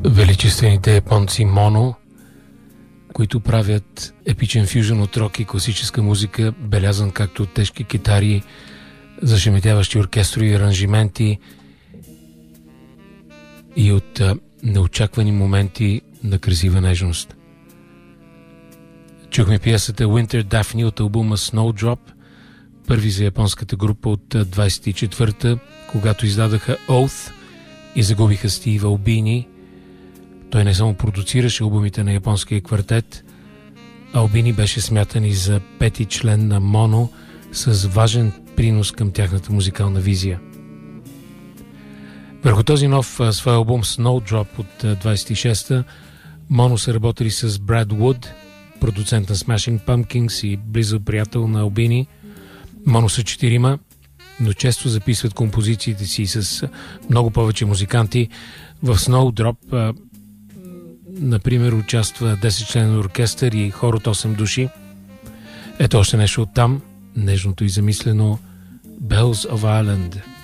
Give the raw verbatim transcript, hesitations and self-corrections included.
величествените японци Моно, които правят епичен фюжън от рок и класическа музика, белязан както от тежки китари, зашеметяващи оркестрови аранжименти и от а, неочаквани моменти на красива нежност. Чухме пиесата Winter Daphne от албума Snowdrop, първи за японската група от двайсет и четвърта, когато издадаха Oath и загубиха Стив Албини. Той не само продуцираше албумите на японския квартет, Албини беше смятан и за пети член на Моно с важен принос към тяхната музикална визия. Върху този нов а, свой албум Snowdrop от двайсет и шеста Моно са работили с Брад Вуд, продуцент на Smashing Pumpkins и близък приятел на Албини. Моно са четирима, но често записват композициите си с много повече музиканти. В Snowdrop, а, например, участва десетчленен оркестър и хор от осем души. Ето още нещо от там, нежното и замислено Bells of Ireland.